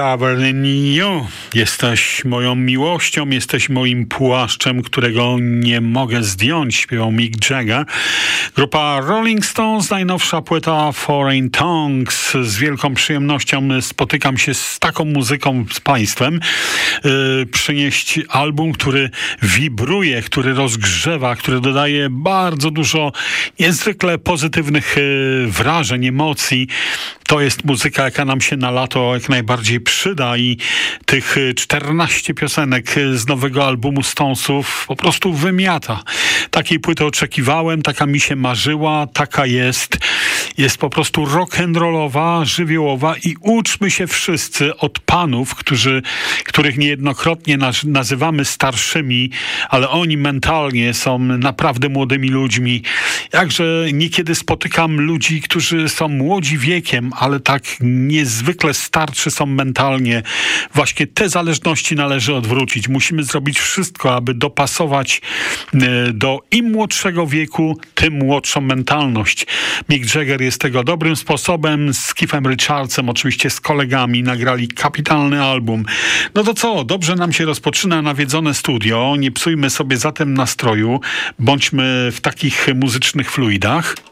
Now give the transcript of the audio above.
Covered in You. Jesteś moją miłością, jesteś moim płaszczem, którego nie mogę zdjąć, śpiewał Mick Jagger. Grupa Rolling Stones, najnowsza płyta Foreign Tongues. Z wielką przyjemnością spotykam się z taką muzyką z państwem. Przynieść album, który wibruje, który rozgrzewa, który dodaje bardzo dużo niezwykle pozytywnych wrażeń, emocji. To jest muzyka, jaka nam się na lato jak najbardziej przyda i tych 14 piosenek z nowego albumu Stonesów po prostu wymiata. Takiej płyty oczekiwałem, taka mi się marzyła, taka jest. Jest po prostu rock'n'rollowa, żywiołowa i uczmy się wszyscy od panów, których niejednokrotnie nazywamy starszymi, ale oni mentalnie są naprawdę młodymi ludźmi. Jakże niekiedy spotykam ludzi, którzy są młodzi wiekiem, ale tak niezwykle starczy są mentalnie. Właśnie te zależności należy odwrócić. Musimy zrobić wszystko, aby dopasować do im młodszego wieku, tym młodszą mentalność. Mick Jagger jest tego dobrym sposobem. Z Keithem Richardsem, oczywiście z kolegami, nagrali kapitalny album. No to co? Dobrze nam się rozpoczyna nawiedzone studio. Nie psujmy sobie zatem nastroju. Bądźmy w takich muzycznych fluidach.